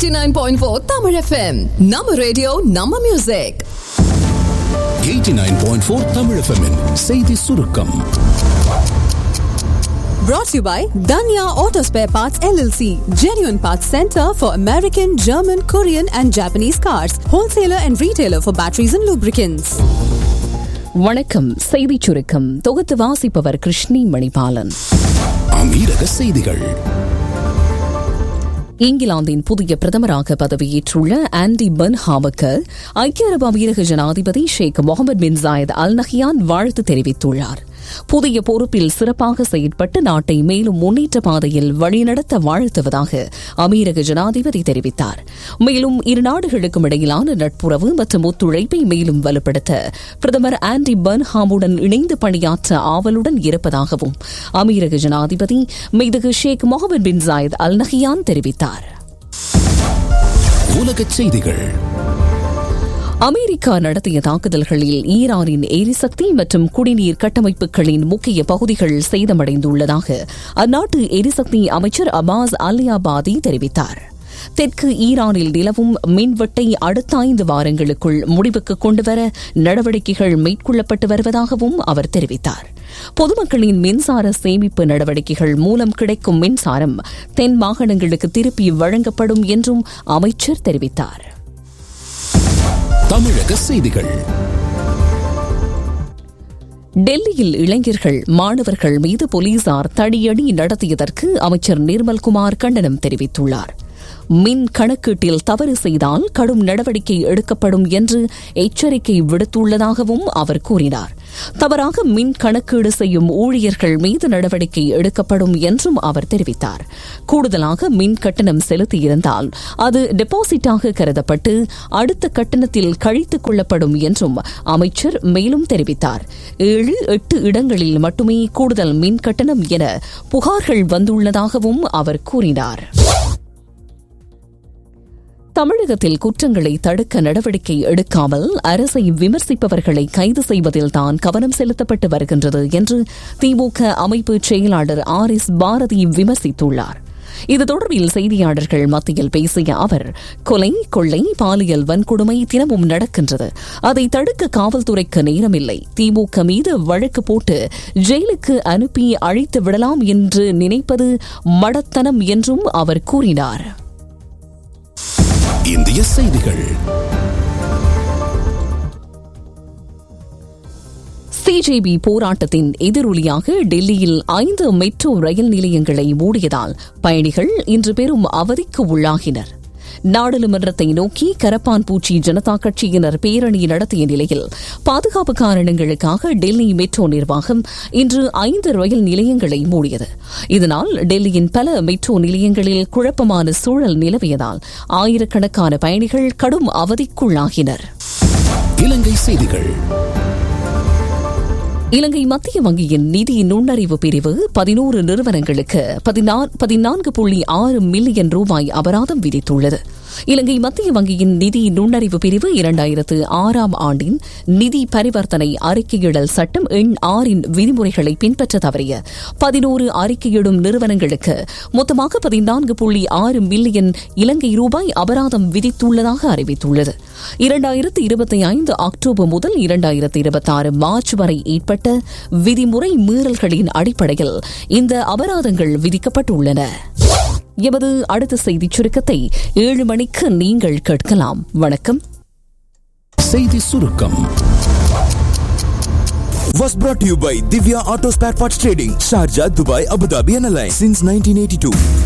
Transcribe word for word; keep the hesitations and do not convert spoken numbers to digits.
eighty-nine point four Tamil F M. Nama radio, Nama music. eighty-nine point four Tamil F M -இன் செய்தி சுருக்கம். Brought to you by Danya Auto Spare Parts L L C, genuine parts center for American, German, Korean and Japanese cars, wholesaler and retailer for batteries and lubricants. வணக்கம். செய்திச் சுருக்கம் தொகுத்து வாசிப்பவர் கிருஷ்ணி மணிபாலன். அமீரக செய்திகள். இங்கிலாந்தின் புதிய பிரதமராக பதவியேற்றுள்ள ஆண்டி பர்ன்ஹாமுக்கு ஐக்கிய அரபு அமீரக ஜனாதிபதி ஷேக் Mohammed bin Zayed Al Nahyan வாழ்த்து தெரிவித்துள்ளார். புதிய பொறுப்பில் சிறப்பாக செயற்பட்டு நாட்டை மேலும் முன்னேற்ற பாதையில் வழிநடத்த வாழ்த்துவதாக அமீரக ஜனாதிபதி தெரிவித்தார். மேலும் இரு நாடுகளுக்கும் இடையிலான நட்புறவு மற்றும் ஒத்துழைப்பை மேலும் வலுப்படுத்த பிரதமர் ஆண்டி பர்ன்ஹாமுடன் இணைந்து பணியாற்ற ஆவலுடன் இருப்பதாகவும் அமீரக ஜனாதிபதி மேதகு ஷேக் Mohammed bin Zayed Al Nahyan தெரிவித்தார். உலகச் செய்திகள். அமெரிக்கா நடத்திய தாக்குதல்களில் ஈரானின் எரிசக்தி மற்றும் குடிநீர் கட்டமைப்புகளின் முக்கிய பகுதிகள் சேதமடைந்துள்ளதாக அந்நாட்டு எரிசக்தி அமைச்சர் அபாஸ் அலியாபாதி தெரிவித்தார். தெற்கு ஈரானில் நிலவும் மின்வெட்டை அடுத்த ஐந்து வாரங்களுக்குள் முடிவுக்கு கொண்டுவர நடவடிக்கைகள் மேற்கொள்ளப்பட்டு வருவதாகவும் அவர் தெரிவித்தார். பொதுமக்களின் மின்சார சேமிப்பு நடவடிக்கைகள் மூலம் கிடைக்கும் மின்சாரம் தென் மாகாணங்களுக்கு திருப்பி வழங்கப்படும் என்றும் அமைச்சர் தெரிவித்தார். தமிழக செய்திகள். டெல்லியில் இளைஞர்கள் மாணவர்கள் மீது போலீசார் தடியடி நடத்தியதற்கு அமைச்சர் நிர்மல்குமார் கண்டனம் தெரிவித்துள்ளார். மின் கணக்கீட்டில் தவறு செய்தால் கடும் நடவடிக்கை எடுக்கப்படும் என்று எச்சரிக்கை விடுத்துள்ளதாகவும் அவர் கூறினார். தவறாக மின் கணக்கீடு செய்யும் ஊழியர்கள் மீது நடவடிக்கை எடுக்கப்படும் என்றும் அவர் தெரிவித்தார். கூடுதலாக மின் கட்டணம் செலுத்தியிருந்தால் அது டெபாசிட்டாக கருதப்பட்டு அடுத்த கட்டணத்தில் கழித்துக் கொள்ளப்படும் என்றும் அமைச்சர் மேலும் தெரிவித்தார். ஏழு எட்டு இடங்களில் மட்டுமே கூடுதல் மின் கட்டணம் என புகார்கள் வந்துள்ளதாகவும் அவர் கூறினார். தமிழகத்தில் குற்றங்களை தடுக்க நடவடிக்கை எடுக்காமல் அரசை விமர்சிப்பவர்களை கைது செய்வதில்தான் கவனம் செலுத்தப்பட்டு வருகின்றது என்று திமுக அமைப்பு செயலாளர் ஆர் எஸ் பாரதி விமர்சித்துள்ளார். இது தொடர்பில் செய்தியாளர்கள் மத்தியில் பேசிய அவர், கொலை, கொள்ளை, பாலியல் வன்கொடுமை தினமும் நடக்கின்றது. அதை தடுக்க காவல்துறைக்கு நேரமில்லை. திமுக மீது வழக்கு போட்டு ஜெயிலுக்கு அனுப்பி அழைத்து விடலாம் என்று நினைப்பது மடத்தனம் என்றும் அவர் கூறினார். இந்திய செய்திகள். சிஜேபி போராட்டத்தின் எதிரொலியாக டெல்லியில் ஐந்து மெட்ரோ ரயில் நிலையங்களை மூடியதால் பயணிகள் இன்று பெரும் அவதிக்கு உள்ளாகினர். நாடாளுமன்றத்தை நோக்கி கரப்பான்பூச்சி ஜனதா கட்சியினர் பேரணி நடத்திய நிலையில் பாதுகாப்பு காரணங்களுக்காக டெல்லி மெட்ரோ நிர்வாகம் இன்று ஐந்து ரயில் நிலையங்களை மூடியது. இதனால் டெல்லியின் பல மெட்ரோ நிலையங்களில் குழப்பமான சூழல் நிலவியதால் ஆயிரக்கணக்கான பயணிகள் கடும் அவதிக்குள்ளாகினர். இலங்கை செய்திகள். இலங்கை மத்திய வங்கியின் நிதி நுண்ணறிவு பிரிவு பதினோரு நிறுவனங்களுக்கு பதினான்கு புள்ளி ஆறு மில்லியன் ரூபாய் அபராதம் விதித்துள்ளது. இலங்கை மத்திய வங்கியின் நிதி நுண்ணறிவு பிரிவு இரண்டாயிரத்து ஆறாம் ஆண்டின் நிதி பரிவர்த்தனை அறிக்கையிடல் சட்டம் எண் ஆறின் விதிமுறைகளை பின்பற்ற தவறிய பதினோரு அறிக்கையிடும் நிறுவனங்களுக்கு மொத்தமாக பதினான்கு புள்ளி ஆறு மில்லியன் இலங்கை ரூபாய் அபராதம் விதித்துள்ளதாக அறிவித்துள்ளது. இரண்டாயிரத்து இருபத்தி ஐந்து அக்டோபர் முதல் இரண்டாயிரத்து இருபத்தி ஆறு மார்ச் வரை ஏற்பட்ட விதிமுறை மீறல்களின் அடிப்படையில் இந்த அபராதங்கள் விதிக்கப்பட்டுள்ளன. எமது அடுத்த செய்திச் சுருக்கத்தை ஏழு மணிக்கு நீங்கள் கேட்கலாம். வணக்கம். செய்தி சுருக்கம் was brought to you by Divya Auto Spare Parts Trading, Sharjah, Dubai, Abu Dhabi and Alliance since nineteen eighty-two.